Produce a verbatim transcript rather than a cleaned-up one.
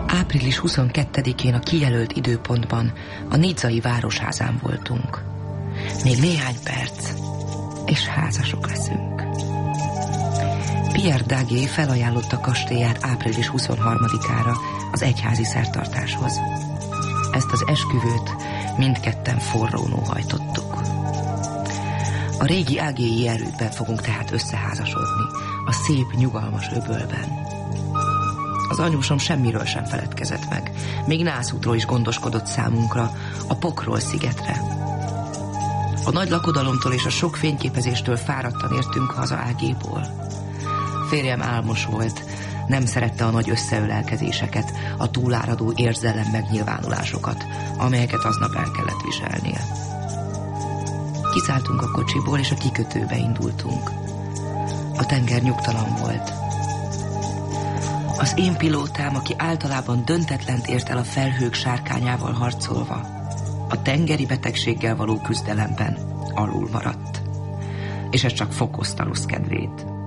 április huszonkettedikén a kijelölt időpontban a nizzai városházán voltunk. Még néhány perc, és házasok leszünk. Pierre Daguet felajánlotta kastélyát április huszonharmadikára az egyházi szertartáshoz. Ezt az esküvőt mindketten forrón óhajtottuk. A régi ágéi erődben fogunk tehát összeházasodni, a szép, nyugalmas öbölben. Az anyósom semmiről sem feledkezett meg, még nászútról is gondoskodott számunkra, a Pokról szigetre. A nagy lakodalomtól és a sok fényképezéstől fáradtan értünk haza Ágéból. Férjem álmos volt, nem szerette a nagy összeölelkezéseket, a túláradó érzelem megnyilvánulásokat, amelyeket aznap el kellett viselnie. Kiszálltunk a kocsiból, és a kikötőbe indultunk. A tenger nyugtalan volt. Az én pilótám, aki általában döntetlent ért el a felhők sárkányával harcolva, a tengeri betegséggel való küzdelemben alul maradt. És ez csak fokozta rossz kedvét.